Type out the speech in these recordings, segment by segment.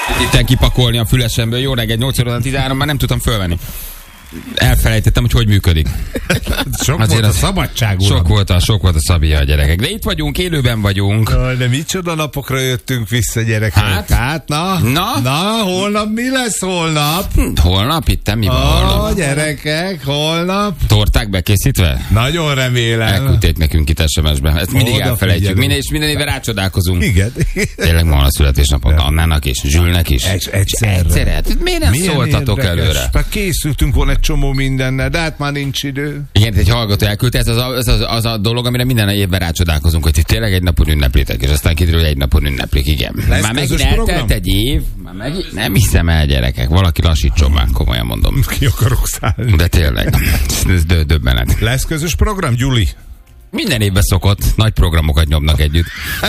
Itten kipakolni a fülesemből. Jó reggel, 8 óra 13, már nem tudtam fölvenni. Elfelejtettem, hogy működik. Sok volt a szabadság, uram. Sok volt a szabia a gyerekek. De itt vagyunk, élőben vagyunk. De micsoda napokra jöttünk vissza, gyerekek. Hát na, holnap mi lesz holnap? Holnap? Itt mi van holnap? Gyerekek, holnap. Torták bekészítve? Nagyon remélem. Elküldték nekünk itt SMS-be. Ezt mindig elfelejtjük. Minden éve rácsodálkozunk. Igen. Tényleg ma van a születésnapot Annának és Zsülnek is. Egyszerre. Miért nem szóltatok előre? Készültünk volna egy csomó mindennel, de hát már nincs idő. Igen, egy hallgató elküldte, ez az a dolog, amire minden évben rácsodálkozunk, hogy tényleg egy napon ünneplitek, és aztán kiderül, hogy egy napon ünneplik, igen. Lesz már megint eltelt egy év, nem hiszem el, gyerekek, valaki lassítson már, komolyan mondom. Ki akarok szállni. De tényleg, ez döbbenet. Lesz közös program, Gyuli? Minden évben szokott, nagy programokat nyomnak együtt.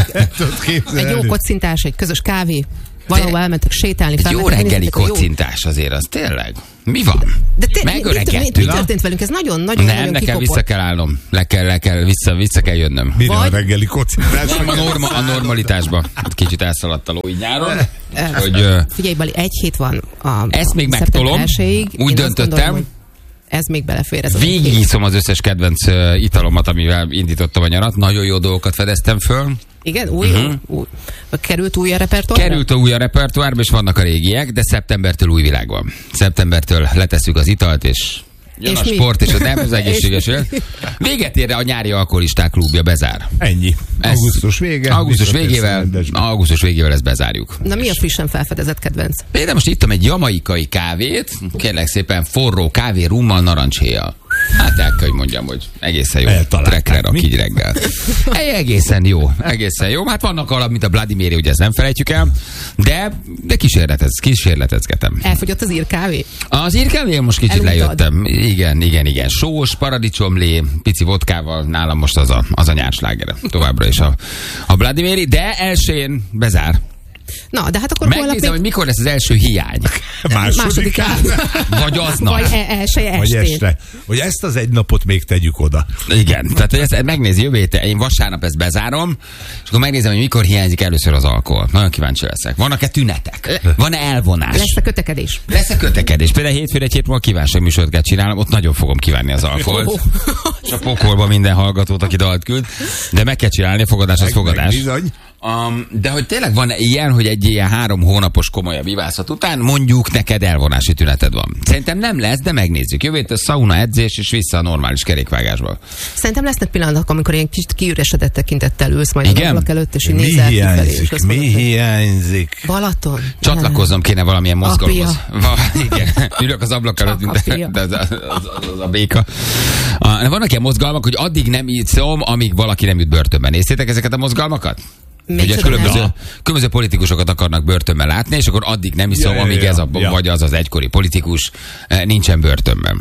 Egy jó kocintás, egy közös kávé. Valahol elmentek sétálni. Egy jó reggeli kocintás azért, az tényleg. Mi van? Megöregedtünk. Mi történt velünk? Ez nagyon nekem kikopott. Vissza kell állnom. Vissza kell jönnöm. Mire a reggeli kocintás? A normalitásba. Kicsit elszaladt a ló így nyáron. Figyelj, Bali, egy hét van a ezt még megtolom. Úgy döntöttem. Ez még belefér. Végigíszom az összes kedvenc italomat, amivel indítottam a nyarat. Nagyon jó dolgokat fedeztem föl. Igen? Új? Került új a repertoárba? Került új a repertoárba, és vannak a régiek, de szeptembertől új világ van. Szeptembertől letesszük az italt, és jön és a sport, és az egészséges élet. Véget ér a nyári alkoholisták klubja, bezár. Ennyi. Augusztus vége. Augusztus végével ezt bezárjuk. Na mi a frissen felfedezett kedvenc? Például most ittam egy jamaikai kávét, kérlek szépen forró kávé rummal narancshéjjal. Hát el kell, hogy mondjam, hogy egészen jó. Trekre rak így reggel. Egészen jó. Hát vannak alap, mint a Bloody Mary, ugye ezt nem felejtjük el, de kísérletezgetem. Elfogyott az írkávé? Az írkávé most kicsit lejöttem. Igen. Sós, paradicsomlé, pici vodkával, nálam most az a nyársláger. Továbbra is a Bloody Mary, de elsőjén bezár. Na, de hát akkor megnézem, hogy mikor lesz az első hiány. Másodikán. Vagy aznap. Vagy este. Hogy ezt az egy napot még tegyük oda. Igen, tehát ezt megnézi jövő héten. Én vasárnap ezt bezárom, és akkor megnézem, hogy mikor hiányzik először az alkohol. Nagyon kíváncsi leszek. Vannak-e tünetek? Van-e elvonás? Lesz a kötekedés? Például hétfőre egy hét múlva kívánság műsort kell csinálnom, ott nagyon fogom kívánni az alkoholt. És a pokolba minden hallgatót, aki dalt küld. De meg kell csinálni, a fogadás az fogadás. De hogy tényleg van ilyen, hogy egy ilyen 3 hónapos komolyabb ivászat után mondjuk neked elvonási tüneted van. Szerintem nem lesz, de megnézzük. Jövő héten szauna, edzés, és vissza a normális kerékvágásba. Szerintem lesznek pillanatok, amikor ilyen kicsit kiüresedett tekintettel ülsz majd a ablak előtt, és így nézel kifelé. Mi hiányzik? Balaton. Csatlakoznom kéne valamilyen mozgalomhoz. Igen, ülök az ablak előtt, mint az a béka. Vannak ilyen mozgalmak, hogy addig nem iszom, amíg valaki nem jut börtönben. Néztétek ezeket a mozgalmakat? Ugye különböző politikusokat akarnak börtönben látni, és akkor addig nem iszom, amíg ez vagy az egykori politikus nincsen börtönben.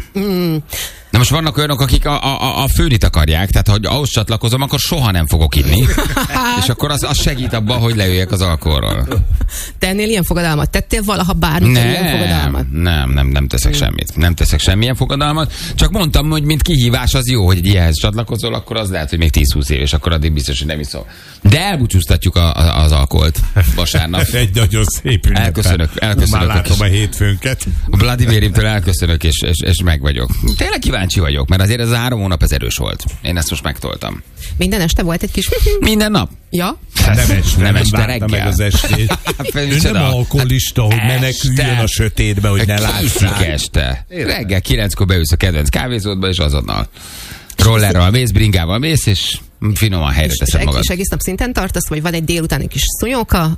Na most vannak olyanok, akik a főnit akarják, tehát ha ahhoz csatlakozom, akkor soha nem fogok inni, és akkor az segít abban, hogy leüljek az alkoholról. Tennél ilyen fogadalmat? Tettél valaha bármit ilyen fogadalmat? Nem teszek semmit. Nem teszek semmilyen fogadalmat, csak mondtam, hogy mint kihívás az jó, hogy egy ilyenhez csatlakozol, akkor az lehet, hogy még 10-20 év, és akkor addig biztos, hogy nem iszom. De elbúcsúztatjuk az alkoholt vasárnap. Egy nagyon szép ünnep. Elköszönök. Már látom a hétfőnket. A Bloody Mary-től elköszönök, és meg vagyok. Tényleg kíváncsi vagyok, mert azért ez a 3 hónap ez erős volt. Én ezt most megtoltam. Minden este volt egy kis... Minden nap? Ja. Nem este reggel. Meg az estét. Ő nem alkoholista, hogy meneküljön a sötétbe, hogy ne lássák. Este. Reggel 9-kor beülsz a kedvenc kávézódba, és azonnal rollerral mész, bringával mész, és finoman helyre teszed magad. És egész nap szinten tartasz, vagy van egy délutáni kis szunyoka,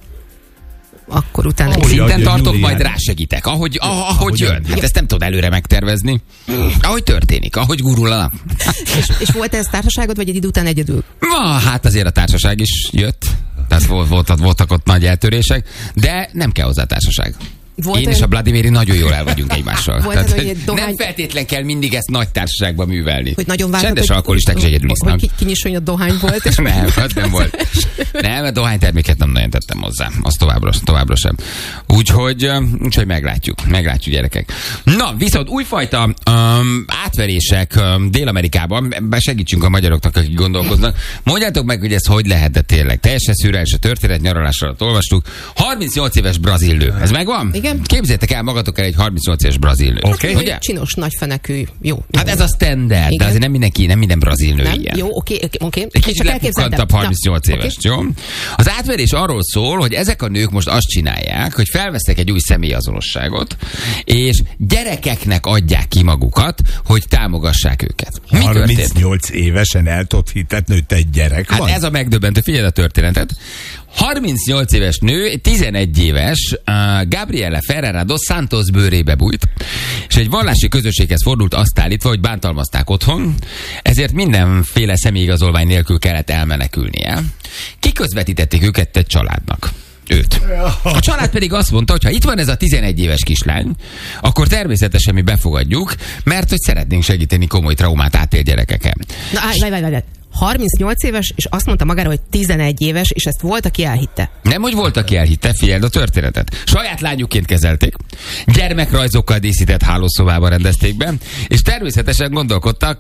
akkor utána... Szinten tartok, majd rásegítek. Ahogy jön. Hát ezt nem tudod előre megtervezni. Ahogy történik, ahogy gurul a nap. És volt ez társaságod, vagy egy idő után egyedül? Hát azért a társaság is jött. Tehát voltak ott nagy eltörések, de nem kell hozzá társaság. Én és a Bloody Mary nagyon jól el vagyunk egymással. Tehát, nem feltétlen kell mindig ezt nagy társaságban művelni. Hogy nagyon vártad, csendes alkoholisták is egyedül isznak. Hogy kinyisoljon a dohány volt. És nem volt. Nem, a dohányterméket nem nagyon tettem hozzá. Az továbbra sem. Úgyhogy meglátjuk gyerekek. Na, viszont újfajta átverések Dél-Amerikában, segítsünk a magyaroknak, akik gondolkoznak. Mondjátok meg, hogy ez hogy lehetett tényleg. Teljesen szürreális a történet, nyaralás alatt olvastuk. 38 éves brazil nő. Ez megvan? Igen. Képzeljétek el magatok el egy 38 éves brazil nő. Okay. Ugye? Csinos, nagyfenekű. Jó. Hát ez a standard, igen. De azért nem minden brazil nő ilyen. Jó, oké. Egy kicsit lepukkantabb 38 éves, jó? Az átverés arról szól, hogy ezek a nők most azt csinálják, hogy felvesznek egy új személyazonosságot, és gyerekeknek adják ki magukat, hogy támogassák őket. 38 évesen el tudod hitetni, hogy te egy gyerek van? Hát ez a megdöbbentő, figyeld a történetet. 38 éves nő, 11 éves Gabriela Ferreira dos Santos bőrébe bújt, és egy vallási közösséghez fordult azt állítva, hogy bántalmazták otthon, ezért mindenféle személyigazolvány nélkül kellett elmenekülnie. Kiközvetítették őket egy családnak. Őt. A család pedig azt mondta, hogy ha itt van ez a 11 éves kislány, akkor természetesen mi befogadjuk, mert hogy szeretnénk segíteni komoly traumát átélt gyerekeken. Na, várj. 38 éves, és azt mondta magára, hogy 11 éves, és ezt volt, aki elhitte. Nem, hogy volt, aki elhitte, figyeld a történetet. Saját lányukként kezelték, gyermekrajzokkal díszített hálószobában rendezték be, és természetesen gondoskodtak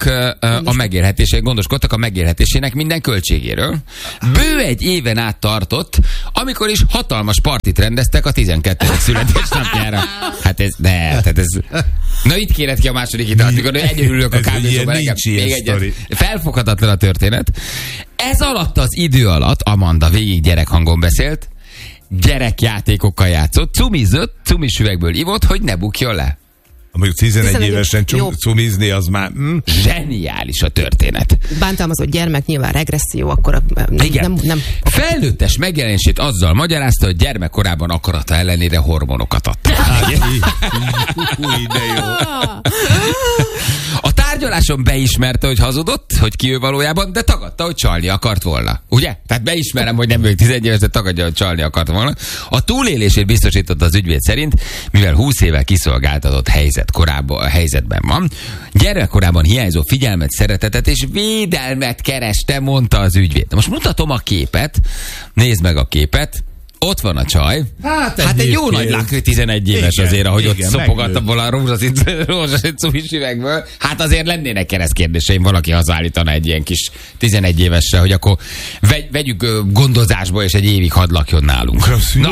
a megélhetésének minden költségéről. Bő egy éven át tartott, amikor is hatalmas partit rendeztek a 12. születésnapjára. Hát ez. Na itt kéred ki a második italt, amikor egyedülök a kávézóban. Még egyet. Felfoghatatlan a történet. Ez alatt az idő alatt Amanda végig gyerekhangon beszélt, gyerekjátékokkal játszott, cumizott, cumis üvegből ivott, hogy ne bukjon le. Mondjuk 11 évesen cumizni, az már... Zseniális a történet. Bántalmazott gyermek, nyilván regresszió, akkor nem. Felnőttes megjelenését azzal magyarázta, hogy gyermekkorában akarata ellenére hormonokat adta. De jó. A tárgyaláson beismerte, hogy hazudott, hogy ki ő valójában, de tagadta, hogy csalni akart volna. Ugye? Tehát beismerem, hogy nem vagyok 11 éves, de tagadja, hogy csalni akart volna. A túlélését biztosította az ügyvéd szerint, mivel 20 évvel kiszolgáltatott helyzetben van. Gyerekkorában hiányzó figyelmet, szeretetet és védelmet kereste, mondta az ügyvéd. Most mutatom a képet. Nézd meg a képet. Ott van a csaj. Hát egy jó nagy lakő 11 éves, igen, azért, ahogy ott szopogatta volna a rózsaszín cumis üvegből. Hát azért lennének keresztkérdéseim, valaki hazállítana egy ilyen kis 11 évesre, hogy akkor vegyük gondozásba, és egy évig hadd lakjon nálunk.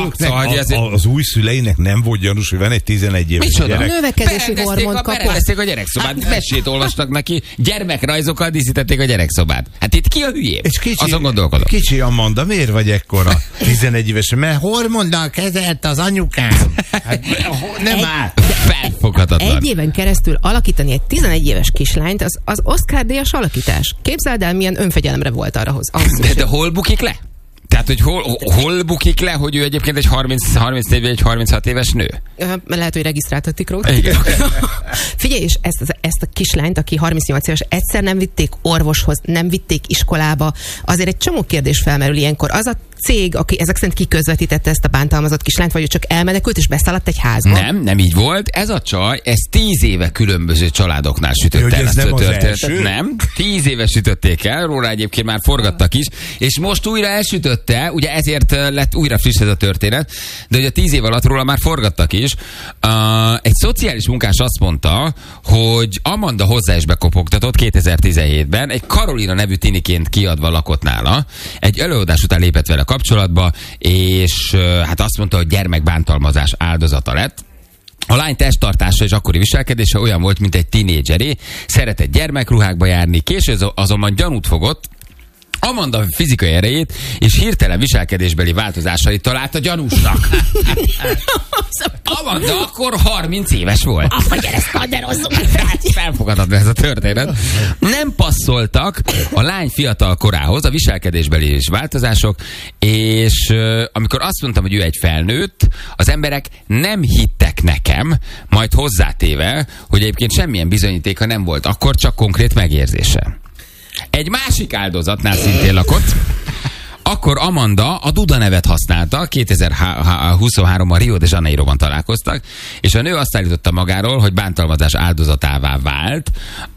Az új szüleinek nem volt gyanús, hogy van egy 11 éves gyerek. A növekedési hormont kapott. Berendezték a gyerekszobát, mesét olvastak neki, gyermekrajzokkal díszítették a gyerekszobát. Hát itt ki a hülyébb? Azon gondolkodom. Kicsi Amanda, miért vagy ekkora 11 éves? Mert hormonnal kezelt az anyukám. Hát, nem áll. Felfoghatatlan. Egy éven keresztül alakítani egy 11 éves kislányt, az Oscar-díjas alakítás. Képzeld el, milyen önfegyelemre volt arra de hol bukik le? Tehát, hogy hol bukik le, hogy ő egyébként egy 34 vagy egy 36 éves nő? Lehet, hogy regisztráltatik róla. Figyelj, és ezt a kislányt, aki 38 éves, egyszer nem vitték orvoshoz, nem vitték iskolába. Azért egy csomó kérdés felmerül ilyenkor. Az a cég, aki ezek szerint kiközvetítette ezt a bántalmazott kislányt, vagy ő csak elmenekült és beszaladt egy házba? Nem így volt. Ez a csaj, ez 10 éve különböző családoknál sütötte el ezt a történetet. Nem, 10 éve sütötték el, róla egyébként már forgattak is, és most újra elsütötte, ugye ezért lett újra friss ez a történet, de ugye 10 év alatt róla már forgattak is. Egy szociális munkás azt mondta, hogy Amanda hozzá is bekopogtatott 2017-ben, egy Karolina nevű tiniként kiadva lakott nála, egy előadás után lépett vele kapcsolatba, és hát azt mondta, hogy gyermekbántalmazás áldozata lett. A lány testtartása és akkori viselkedése olyan volt, mint egy tinédzseré, szeretett gyermekruhákba járni, később azonban gyanút fogott, Amanda fizikai erejét és hirtelen viselkedésbeli változásait találta gyanúsnak. Amanda akkor 30 éves volt. Gyere, szkanderozzuk! Felfogadhatlan ez a történet. Nem passzoltak a lány fiatal korához a viselkedésbeli változások, és amikor azt mondtam, hogy ő egy felnőtt, az emberek nem hittek nekem, majd hozzátéve, hogy egyébként semmilyen bizonyítéka nem volt, akkor csak konkrét megérzése. Egy másik áldozatnál szintén lakott. Akkor Amanda a Duda nevet használta, 2023-ban Rio de Janeiroban találkoztak, és a nő azt állította magáról, hogy bántalmazás áldozatává vált.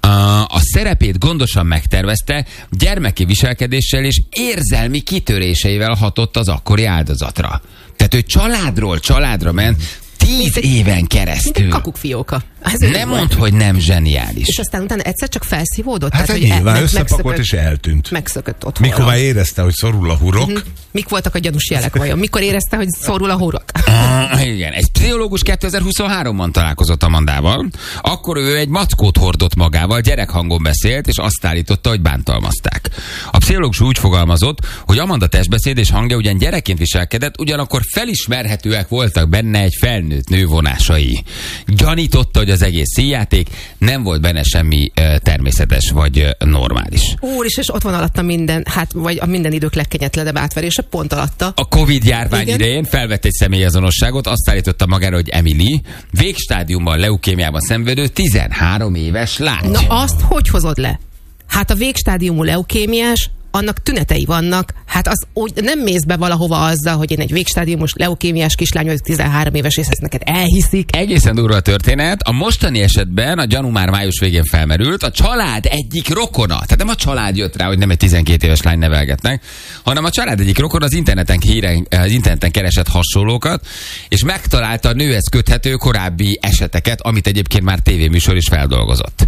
A szerepét gondosan megtervezte, gyermeki viselkedéssel és érzelmi kitöréseivel hatott az akkori áldozatra. Tehát ő családra ment, 10 éven keresztül. Mint egy kakukfióka. Nem mondd, hogy nem zseniális. És aztán utána egyszer csak felszívódott? Hát tehát, nyilván összepakolt és eltűnt. Megszökött otthon. Mikor már érezte, hogy szorul a hurok. Mik voltak a gyanús jelek vajon? Mikor érezte, hogy szorul a hurok? Igen. Egy pszichológus 2023-ban találkozott Amandával. Akkor ő egy mackót hordott magával, gyerekhangon beszélt, és azt állította, hogy bántalmazták. A pszichológus úgy fogalmazott, hogy Amanda testbeszéd és hangja ugyan gyerekként viselkedett, ugyanakkor felismerhetőek voltak benne egy felnőtt nő vonásai. Gyanította, hogy az egész színjáték, nem volt benne semmi természetes vagy normális. És ott van alatta minden, vagy a minden idők legkegyetlenebb átverése, pont alatta. A Covid-járvány idején felvett egy személyazonosságot, azt állította magára, hogy Emily, végstádiumban leukémiában szenvedő 13 éves lány. Na azt hogy hozod le? Hát a végstádiumú leukémiás, annak tünetei vannak, hát az úgy nem mész be valahova azzal, hogy én egy végstádiumos leukémiás kislány vagyok, 13 éves, és ezt neked elhiszik. Egészen durva a történet. A mostani esetben a gyanú már május végén felmerült, a család egyik rokona, tehát nem a család jött rá, hogy nem egy 12 éves lány nevelgetnek, hanem a család egyik rokona az interneten keresett hasonlókat, és megtalálta a nőhez köthető korábbi eseteket, amit egyébként már tévéműsor is feldolgozott.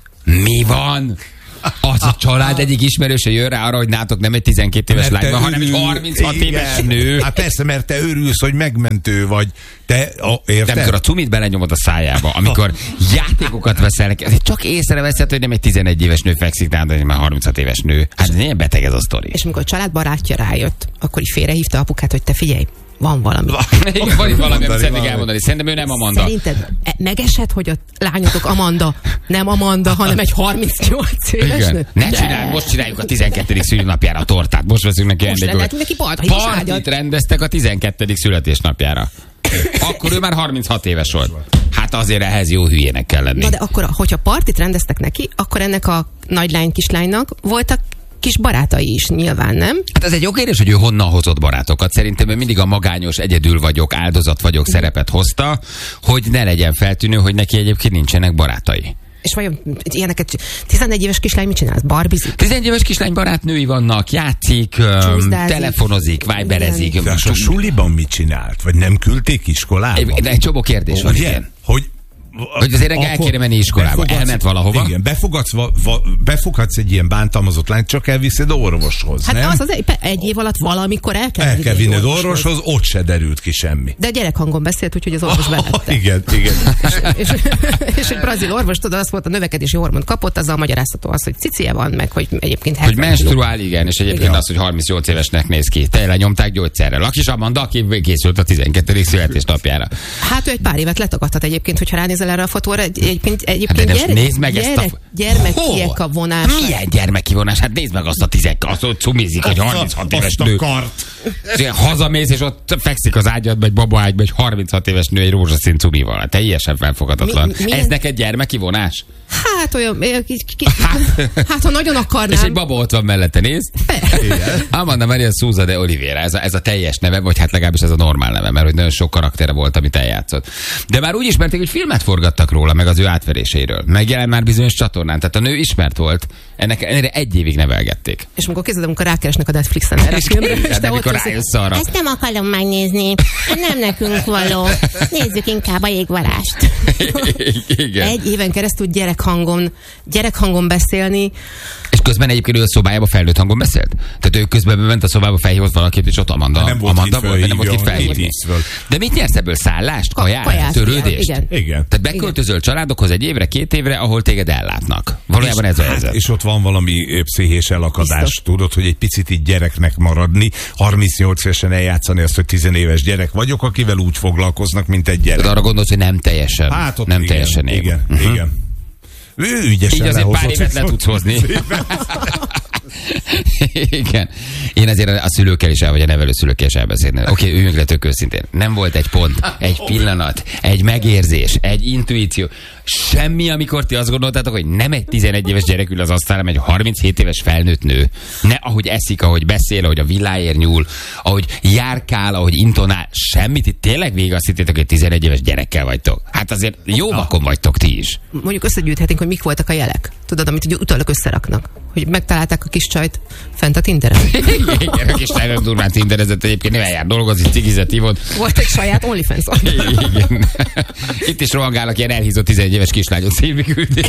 Mi van? Az a család egyik ismerőse jön rá arra, hogy nátok nem egy 12 éves lány van, hanem egy 36 éves nő. Hát persze, mert te örülsz, hogy megmentő vagy. Érted? De amikor a cumit belenyomod a szájába, amikor játékokat veszel, csak észreveszed, hogy nem egy 11 éves nő fekszik, de egy már 36 éves nő. Hát ilyen beteg ez a sztori. És amikor a családbarátja rájött, akkor így félrehívta apukát, hogy te figyelj, van valami. Van itt valami, amit szeretnék elmondani. Szerintem ő nem Amanda. Szerinted megesett, hogy a lányotok Amanda, nem Amanda, hanem egy 38 éves nő? Most csináljuk a 12. szülinapjára a tortát. Most veszünk neki ajándékokat. Partit rendeztek a 12. születésnapjára. Akkor ő már 36 éves volt. Hát azért ehhez jó hülyének kell lenni. Na de akkor, hogyha partit rendeztek neki, akkor ennek a nagylány kislánynak voltak kis barátai is, nyilván, nem? Hát ez egy jó kérdés, hogy ő honnan hozott barátokat. Szerintem ő mindig a magányos, egyedül vagyok, áldozat vagyok szerepet hozta, hogy ne legyen feltűnő, hogy neki egyébként nincsenek barátai. És vajon ilyeneket 14 éves kislány mit csinál? Barbizik? 14 éves kislány barátnői vannak, játszik, telefonozik, viberezik. De a suliban mit csinált? Vagy nem küldték iskolába? De egy csomó kérdés van, igen. Hogy azért el kéne menni iskolába. Elment valahova. Igen, befogadsz egy ilyen bántalmazott lányt, csak elviszed orvoshoz, hát nem? Az egy év alatt valamikor el kell vinned orvoshoz, ott se derült ki semmi. De gyerekhangon beszélt, úgyhogy az orvos bevette. Igen. és egy brazil orvos, tudod, azt volt, a növekedési hormont kapott, azzal magyarázható az, hogy cicie van, meg hogy egyébként hogy menstruál, igen, és egyébként az, hogy 38 évesnek néz ki. Tényleg nyomták gyógyszerrel. Lakis Amanda, aki készült a 12. születésnapjára. Hát ő egy pár évet letagadhat egyébként, hogyha ránézel erre a fotóra, egyébként nézd meg ezt a gyermekiek a vonás. Milyen gyermeki vonás? Hát nézd meg azt a azt ott cumizik, hogy 36 éves nő. Hazamész, és ott fekszik az ágyadba, egy babaágyba, egy 36 éves nő egy rózsaszín cumival. Hát teljesen felfogadatlan. Ez neked gyermeki vonás? Hát olyan, hát ha nagyon akarnám. És egy baba ott van mellette, nézd. Amanda Maria Souza de Oliveira, ez a teljes neve, vagy hát legalábbis ez a normál neve, mert hogy nagyon sok karaktere volt, amit eljátszott. De már úgy ismerték, hogy filmet forgattak róla, meg az ő átveréséről. Megjelent már bizonyos csatornán, tehát a nő ismert volt. Erre egy évig nevelgették. És amikor rákeresnek a Netflixen erre a filmre, és te ott rájössz arra. Ezt nem akarom megnézni. Nem nekünk való. Nézzük inkább a Jégvalást. Egy éven keresztül gyerekhangon beszélni. És közben egyébként ő a szobájába felnőtt hangon beszélt? Tehát ő közben bement a szobába, felhívott valakit, és ott Amanda nem volt itt felhívni. De mit nyersz ebből? Szállást? Kaját? Törődést? Igen. Tehát beköltözöl családokhoz egy évre, 2 évre, ahol téged ellátnak. Valójában ez a helyzet. És ott van valami pszichés elakadás, biztos. Tudod, hogy egy picit így gyereknek maradni, 38 évesen eljátszani azt, hogy 10 éves gyerek vagyok, akivel úgy foglalkoznak, mint egy gyerek. De arra gondolsz, hogy nem teljesen. Hát ott nem igen, teljesen év. Igen. Ő ügyesen így azért pár évet le tudsz hozni. Igen. Én azért a szülőkkel is vagy a nevelőszülőkkel is elbeszélni. Oké, üljünk le tök őszintén. Nem volt egy pont, egy pillanat, egy megérzés, egy intuíció. semmi, amikor ti azt gondoltátok, hogy nem egy 11 éves gyerek ül az asztalán, egy 37 éves felnőtt nő. Ne, ahogy eszik, ahogy beszél, ahogy a villáért nyúl, ahogy járkál, ahogy intonál, semmit. Itt tényleg végig azt hittétek, hogy 11 éves gyerekkel vagytok. Hát azért jó vakon vagytok ti is. Mondjuk összegyűjthetünk, hogy mik voltak a jelek. Tudod, amit ugye utólag összeraknak. Hogy megtalálták a kis csajt fent a Tinderen. Igen, a kis nagyon durván tinderezett egyébként, nem eljár dolgozni, cigizett, hívott. Volt egy saját OnlyFans. Igen. Itt is rohangálnak ilyen elhízott 11 éves kislányok szívmiküldés.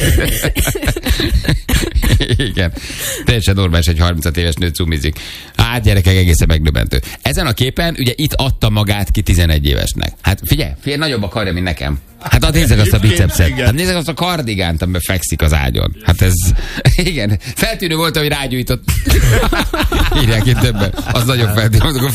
Igen. Teljesen normális, egy 35 éves nő cumizik. Hát gyerekek, egészen megdöbbentő. Ezen a képen ugye itt adta magát ki 11 évesnek. Hát figyelj, nagyobb a karja, mint nekem. Hát nézzek azt a bicepset. Hát nézzek azt a kardigánt, amiben fekszik az ágyon. Hát ez, igen. Feltűnő volt, hogy rágyújtott. Írják itt többen. Az nagyon feltűnő.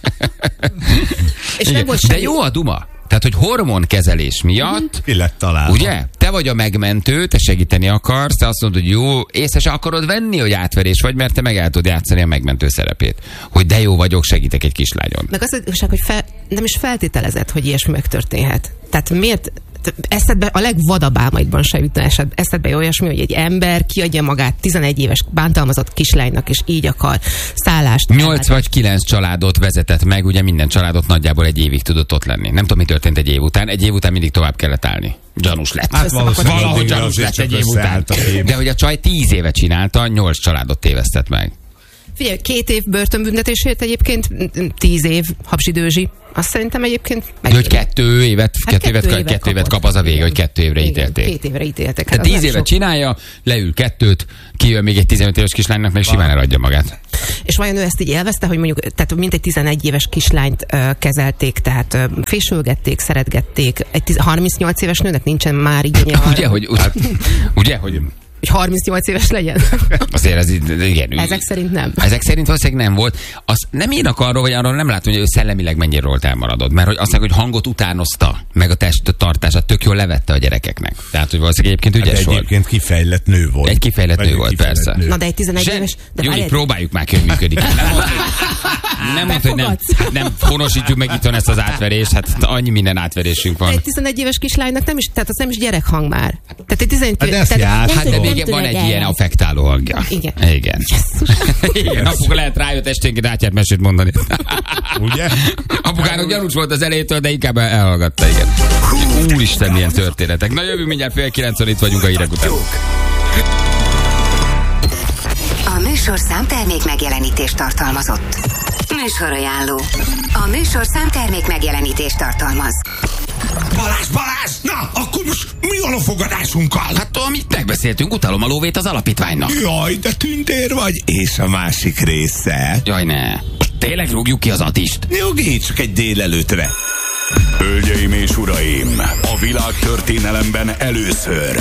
De jó a duma. Tehát, hogy hormonkezelés miatt, ugye? Te vagy a megmentő, te segíteni akarsz, te azt mondod, hogy jó, észre se akarod venni, hogy átverés vagy, mert te meg el tudod játszani a megmentő szerepét. Hogy de jó vagyok, segítek egy kislányon. Meg az igazság, hogy nem is feltételezett, hogy ilyesmi megtörténhet. Tehát miért eszedbe, a legvadabb álmaidban se jutna eszedbe olyasmi, hogy egy ember kiadja magát 11 éves bántalmazott kislánynak, és így akar szállást. 8 vagy 9 családot vezetett meg, ugye minden családot nagyjából egy évig tudott ott lenni. Nem tudom, mi történt egy év után. Egy év után mindig tovább kellett állni. Gyanús lett. Hát valahogy gyanús lett egy év után. De hogy a csaj 10 éve csinálta, 8 családot tévesztett meg. Figyelj, 2 év börtönbüntetésért egyébként 10 év hapsidőzsi. Azt szerintem egyébként... Hogy 2 évet kap az a vége, hogy 2 évre ítélték. 2 évre ítéltek. Tehát 10 évet csinálja, leül 2-t, kijön még egy 15 éves kislánynak, meg simán eladja magát. És vajon ő ezt így élvezte, hogy mondjuk, tehát mint egy 11 éves kislányt kezelték, tehát fésülgették, szeretgették. Egy 38 éves nőnek nincsen már igénye arra. Ugye, hogy 38 éves legyen? Azért ez igen. Ezek szerint nem. Ezek szerint valószínűleg nem volt. Azt nem írnak arról, vagy arról nem látom, hogy ő szellemileg mennyire volt elmaradott. Mert hogy azt mondják, hogy hangot utánozta, meg a testtartását tök jól levette a gyerekeknek. Tehát, hogy valószínűleg egyébként ügyes volt. Egyébként kifejlett nő volt. Egy kifejlett nő volt, persze. Na de egy 11 éves... Jó, így próbáljuk már ki, hogy működik. Nem mondta, hogy nem honosítjuk meg itthon ezt az átverést, hát annyi minden átverésünk van. Egy 11 éves kislánynak nem is, tehát az nem is gyerekhang már. Tehát egy 11 éves... van egy ilyen affektáló hangja. Igen. Igen. Igen. Apuka lehet rájött esténként átjárt mesét mondani. Ugye? Apukának gyanús volt az elejétől, de inkább elhallgatta, igen. Úristen, milyen történetek. Na jövünk mindjárt 8:30, itt vagyunk a hírek után. A műsorszám termék megjelenítést tartalmazott. Műsorajánló. A műsorszám termék megjelenítést tartalmaz. Balázs! Na, akkor most mi van a fogadásunkkal? Hát amit megbeszéltünk, utalom a lóvét az alapítványnak. Jaj, de tündér vagy. És a másik része? Jaj, ne. Most tényleg rúgjuk ki az Attist? Nyugi, csak egy délelőtre. Hölgyeim és uraim, a világtörténelemben először